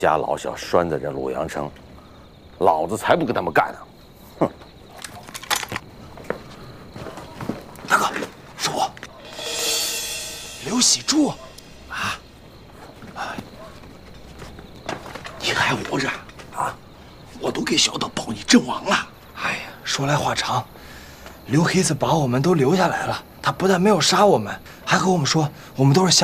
家老小拴在这洛阳城，老子才不跟他们干呢！哼！ 大哥，是我，刘喜柱啊！你还活着啊？我都给小的保你阵亡了。 哎呀，说来话长，刘黑子把我们都留下来了。他不但没有杀我们，还和我们说我们都是